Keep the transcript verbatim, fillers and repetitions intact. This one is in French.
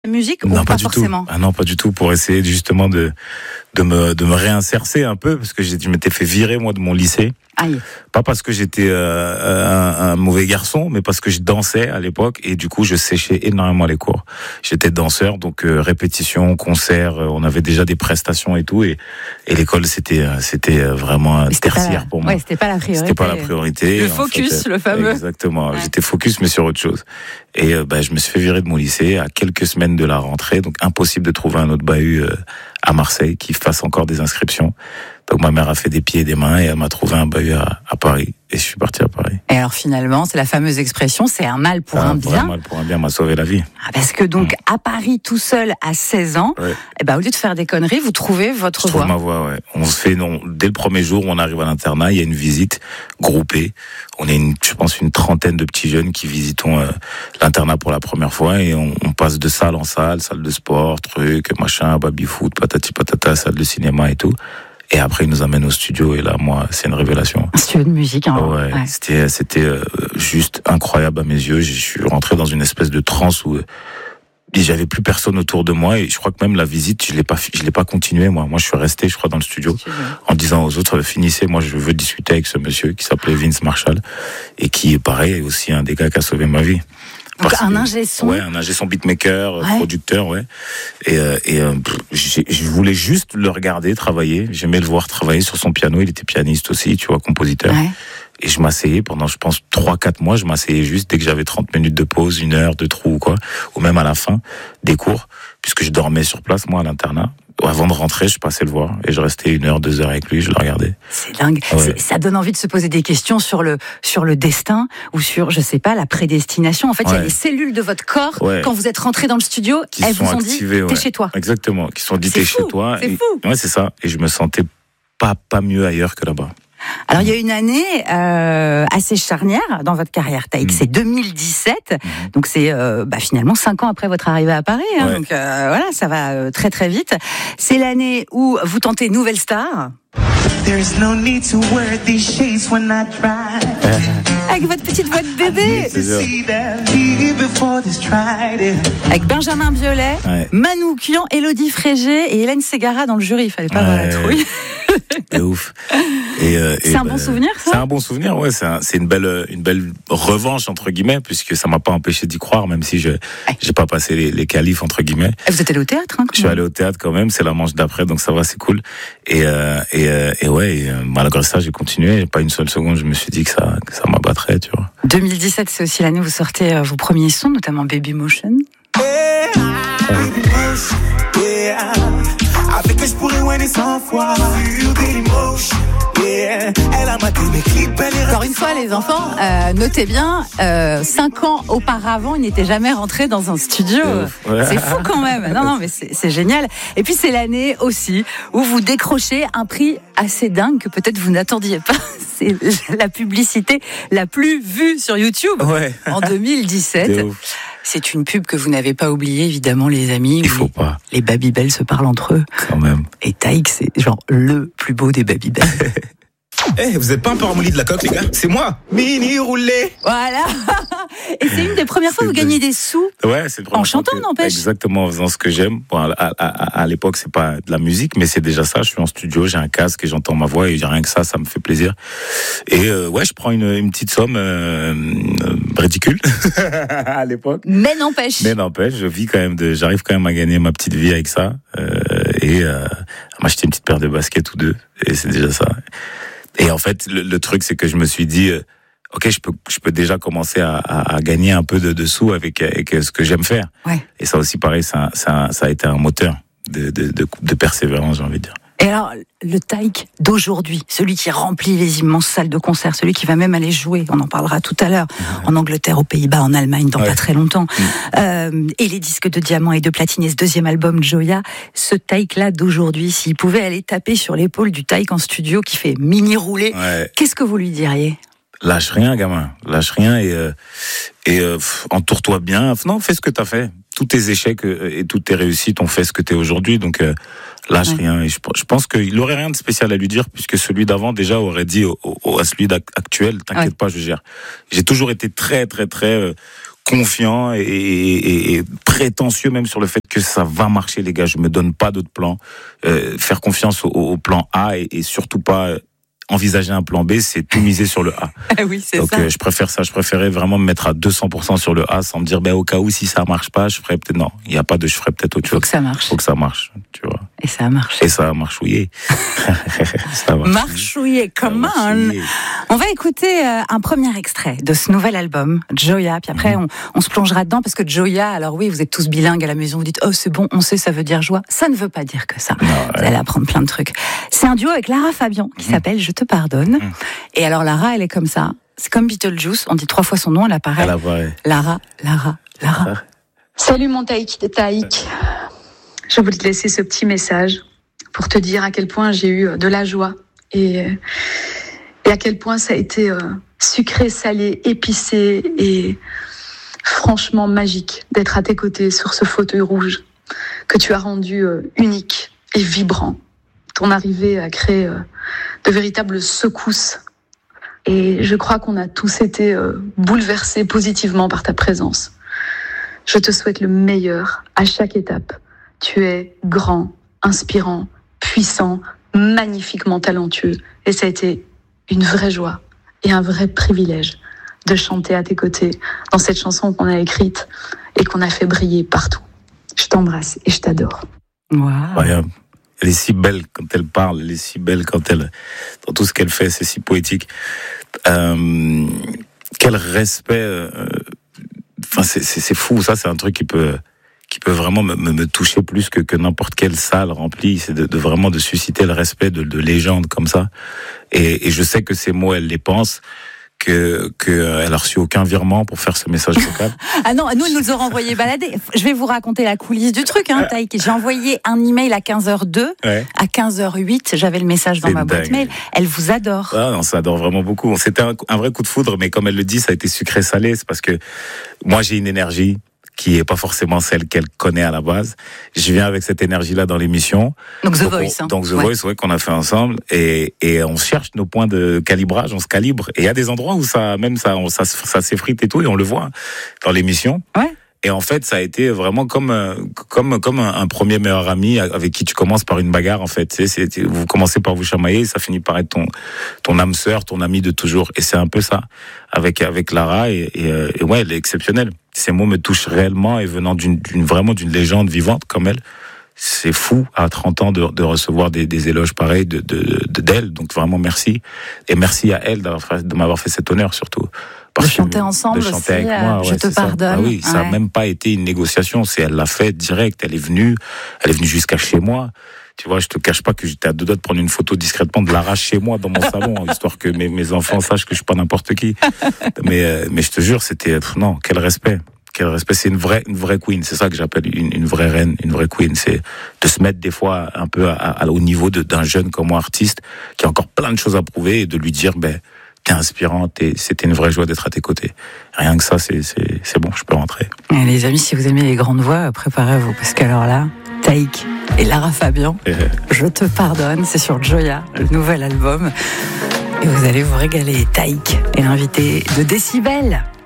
musique non, ou pas, pas du forcément tout. Ah non, pas du tout, pour essayer justement de, de, me, de me réinsercer un peu, parce que je m'étais fait virer, moi, de mon lycée. Aïe. Pas parce que j'étais euh, un, un mauvais garçon, mais parce que je dansais à l'époque, et du coup, je séchais énormément les cours. J'étais danseur, donc euh, répétition, concert, euh, on avait déjà des prestations et tout, et, et l'école, c'était, c'était vraiment tertiaire la... pour moi. Ouais, c'était pas la priorité. C'était pas la priorité. Le focus, fait, le fameux. Exactement. Ouais. J'étais focus, mais sur autre chose. Et euh, bah, je me suis fait virer de mon lycée à quelques semaines de la rentrée, donc impossible de trouver un autre bahut euh, à Marseille qui fasse encore des inscriptions. Donc ma mère a fait des pieds et des mains et elle m'a trouvé un bahut à, à Paris. Et je suis parti à Paris. Et alors finalement, c'est la fameuse expression, c'est un mal pour ah, un bien. Un mal pour un bien m'a sauvé la vie. Ah, parce que donc mmh. à Paris tout seul à seize ans, ouais. eh ben, au lieu de faire des conneries, vous trouvez votre je voie. Je trouve ma voie, ouais. On se fait, non, dès le premier jour où on arrive à l'internat, il y a une visite groupée. On est, une, je pense, une trentaine de petits jeunes qui visitons euh, l'internat pour la première fois et on, on passe de salle en salle, salle de sport, truc, machin, baby-foot, patati patata, salle de cinéma et tout. Et après, ils nous amènent au studio. Et là, moi, c'est une révélation. Un studio de musique, hein. Ouais, ouais. C'était, c'était euh, juste incroyable à mes yeux. Je suis rentré dans une espèce de transe où euh, j'avais plus personne autour de moi. Et je crois que même la visite, je l'ai pas, je l'ai pas continué, moi. Moi, je suis resté, je crois, dans le studio, studio. en disant aux autres, finissez. Moi, je veux discuter avec ce monsieur qui s'appelait Vince Marshall. Et qui, pareil, est aussi un des gars qui a sauvé ma vie. Donc un ingé son. Ouais, un ingé son beatmaker, ouais. producteur, ouais. Et, euh, et euh, je voulais juste le regarder travailler. J'aimais le voir travailler sur son piano. Il était pianiste aussi, tu vois, compositeur. Ouais. Et je m'asseyais pendant, je pense, trois quatre mois. Je m'asseyais juste dès que j'avais trente minutes de pause, une heure de trou ou quoi. Ou même à la fin des cours, puisque je dormais sur place, moi, à l'internat. Avant de rentrer, je passais le voir et je restais une heure, deux heures avec lui, je le regardais. C'est dingue. Ouais. C'est, ça donne envie de se poser des questions sur le, sur le destin ou sur, je sais pas, la prédestination. En fait, il ouais. y a les cellules de votre corps, ouais. quand vous êtes rentré dans le studio, qui elles sont vous ont activées, dit, ouais. t'es chez toi. Exactement, qui sont dit, t'es chez toi. C'est et, fou. Ouais, c'est ça. Et je me sentais pas, pas mieux ailleurs que là-bas. Alors, il y a une année euh, assez charnière dans votre carrière, Taïk, mmh. c'est deux mille dix-sept, mmh. donc c'est euh, bah, finalement cinq ans après votre arrivée à Paris, hein, ouais. donc euh, voilà, ça va euh, très très vite. C'est l'année où vous tentez Nouvelle Star. There's no need to wear these shades when I try. Avec votre petite voix de bébé. Avec Benjamin Biolay, ouais. Manoukian, Élodie Frégé et Hélène Ségara dans le jury. Il fallait pas avoir ouais. la trouille. C'est ouf. Et, euh, c'est et un bah, bon souvenir, ça. C'est un bon souvenir, ouais. C'est, un, c'est une belle, une belle revanche entre guillemets, puisque ça m'a pas empêché d'y croire, même si je, ouais. j'ai pas passé les, les qualifs entre guillemets. Et vous êtes allé au théâtre, hein, Je suis allé au théâtre quand même. C'est la manche d'après, donc ça va, c'est cool. Et, euh, et, euh, et ouais, et, euh, malgré ça, j'ai continué. Pas une seule seconde, je me suis dit que ça, que ça m'abattrait, tu vois. deux mille dix-sept, c'est aussi l'année où vous sortez euh, vos premiers sons, notamment Baby Motion. Yeah, yeah. Avec que je pourrais ouiner cent fois. Encore une fois, les enfants, euh, notez bien, euh, cinq ans auparavant, ils n'étaient jamais rentrés dans un studio. Ouais. C'est fou quand même. Non, non, mais c'est, c'est génial. Et puis c'est l'année aussi où vous décrochez un prix assez dingue que peut-être vous n'attendiez pas. C'est la publicité la plus vue sur YouTube ouais. en deux mille dix-sept. C'est une pub que vous n'avez pas oubliée, évidemment, les amis. Il faut les, pas. Les Babybel se parlent entre eux. Quand même. Et Taïk, c'est genre le plus beau des Babybel. Eh, hey, vous êtes pas un peu ramolli de la coque, les gars? C'est moi, Mini Roulé. Voilà. Et c'est une des premières fois où vous gagnez des sous. Ouais, c'est en chantant, n'empêche. Exactement, en faisant ce que j'aime. Bon, à, à, à, à l'époque, c'est pas de la musique, mais c'est déjà ça. Je suis en studio, j'ai un casque et j'entends ma voix et rien que ça, ça me fait plaisir. Et euh, ouais, je prends une, une petite somme euh, ridicule à l'époque. Mais n'empêche. Mais n'empêche, je vis quand même de, j'arrive quand même à gagner ma petite vie avec ça euh, et euh, à m'acheter une petite paire de baskets ou deux. Et c'est déjà ça. Et en fait, le, le truc, c'est que je me suis dit, euh, ok, je peux, je peux déjà commencer à, à, à gagner un peu de, de sous avec, avec ce que j'aime faire. Ouais. Et ça aussi, pareil, ça, ça, ça a été un moteur de, de, de, de persévérance, j'ai envie de dire. Et alors, le Taïk d'aujourd'hui, celui qui remplit les immenses salles de concert, celui qui va même aller jouer, on en parlera tout à l'heure, ouais. en Angleterre, aux Pays-Bas, en Allemagne, dans ouais. pas très longtemps, mmh. euh, et les disques de diamant et de platine, et ce deuxième album, Joya, ce Taïk-là d'aujourd'hui, s'il pouvait aller taper sur l'épaule du Taïk en studio qui fait mini rouler, ouais. qu'est-ce que vous lui diriez ? Lâche rien, gamin. Lâche rien et, euh, et euh, entoure-toi bien. Non, fais ce que t'as fait. Tous tes échecs et toutes tes réussites ont fait ce que t'es aujourd'hui. Donc, euh, lâche ouais. rien. Et je, je pense qu'il aurait rien de spécial à lui dire puisque celui d'avant déjà aurait dit au, au, à celui actuel, t'inquiète ouais. pas, je gère. J'ai toujours été très, très, très euh, confiant et, et, et prétentieux même sur le fait que ça va marcher, les gars. Je me donne pas d'autres plans. Euh, faire confiance au, au plan A et, et surtout pas envisager un plan B, c'est tout miser sur le A. Oui, c'est Donc ça. Euh, je préfère ça. Je préférais vraiment me mettre à deux cents pour cent sur le A sans me dire, ben au cas où si ça marche pas, je ferais peut-être non. Il y a pas de, je ferais peut-être autre chose. Faut que ça marche. Faut que ça marche, tu vois. Et ça a marché. Et ça a marchouillé. ça a marchouillé. Marchouillé, come Ça a on. marchouillé. On va écouter euh, un premier extrait de ce nouvel album, Joya. Puis après, Mhm. on, on se plongera dedans parce que Joya, alors oui, vous êtes tous bilingues à la maison, vous dites, oh, c'est bon, on sait, ça veut dire joie. Ça ne veut pas dire que ça. Non, Vous ouais. allez apprendre plein de trucs. C'est un duo avec Lara Fabian qui Mhm. s'appelle Je te pardonne. Mhm. Et alors, Lara, elle est comme ça. C'est comme Beetlejuice. On dit trois fois son nom, elle apparaît. Elle apparaît. Lara, Lara, Lara. Salut mon Taïk de Taïk. Je voulais te laisser ce petit message pour te dire à quel point j'ai eu de la joie et, et à quel point ça a été euh, sucré, salé, épicé et franchement magique d'être à tes côtés sur ce fauteuil rouge que tu as rendu euh, unique et vibrant. Ton arrivée a créé euh, de véritables secousses et je crois qu'on a tous été euh, bouleversés positivement par ta présence. Je te souhaite le meilleur à chaque étape. Tu es grand, inspirant, puissant, magnifiquement talentueux. Et ça a été une vraie joie et un vrai privilège de chanter à tes côtés dans cette chanson qu'on a écrite et qu'on a fait briller partout. Je t'embrasse et je t'adore. Wow. Incroyable. Elle est si belle quand elle parle, elle est si belle quand elle, dans tout ce qu'elle fait, c'est si poétique. Euh, quel respect, euh, enfin c'est, c'est, c'est fou, ça c'est un truc qui peut, qui peut vraiment me, me, me toucher plus que, que n'importe quelle salle remplie, c'est de, de vraiment de susciter le respect de, de légendes comme ça. Et, et je sais que ces mots, elle les pense, que, que elle a reçu aucun virement pour faire ce message vocal. Ah non, nous, ils nous auront envoyé balader. Je vais vous raconter la coulisse du truc, hein, Taïk. J'ai envoyé un email à quinze heures deux. Ouais. À quinze heures huit, j'avais le message dans C'est ma boîte dingue. mail. Elle vous adore. Ah, on s'adore vraiment beaucoup. C'était un, un vrai coup de foudre, mais comme elle le dit, ça a été sucré-salé. C'est parce que moi, j'ai une énergie qui est pas forcément celle qu'elle connaît à la base. Je viens avec cette énergie-là dans l'émission. Donc The Donc, Voice. on- hein. donc The Ouais. Voice, ouais, qu'on a fait ensemble, et, et on cherche nos points de calibrage, on se calibre. Et il y a des endroits où ça, même ça, on- ça, ça s'effrite et tout, et on le voit dans l'émission. Ouais. Et en fait, ça a été vraiment comme euh, comme comme un, un premier meilleur ami avec qui tu commences par une bagarre. En fait, tu sais, c'est, vous commencez par vous chamailler, ça finit par être ton ton âme sœur, ton ami de toujours. Et c'est un peu ça avec avec Lara. Et, et, euh, et ouais, elle est exceptionnelle. Ces mots me touchent réellement et venant d'une, d'une vraiment d'une légende vivante comme elle. C'est fou à trente ans de, de recevoir des, des éloges pareils de, de, de d'elle. Donc vraiment merci et merci à elle d'avoir fait, de m'avoir fait cet honneur surtout. De chanter ensemble de chanter aussi, avec euh, moi, Je ouais, te c'est ça. pardonne. Ah oui, ça a Ouais. même pas été une négociation. C'est elle l'a fait direct. Elle est venue, elle est venue jusqu'à chez moi. Tu vois, je te cache pas que j'étais à deux doigts de prendre une photo discrètement, de Lara chez moi dans mon salon, histoire que mes, mes enfants sachent que je suis pas n'importe qui. Mais euh, mais je te jure, c'était pff, non, quel respect. Quel respect, c'est une vraie, une vraie queen. C'est ça que j'appelle une, une vraie reine, une vraie queen. C'est de se mettre des fois un peu à, à, au niveau de, d'un jeune comme moi, artiste, qui a encore plein de choses à prouver, et de lui dire, ben, t'es inspirante et c'était une vraie joie d'être à tes côtés. Rien que ça, c'est, c'est, c'est bon, je peux rentrer. Et les amis, si vous aimez les grandes voix, préparez-vous, parce qu'alors là, Taïk et Lara Fabian, Et, euh, Je te pardonne, c'est sur Joya, le nouvel album. Et vous allez vous régaler. Taïk est l'invité de Décibel.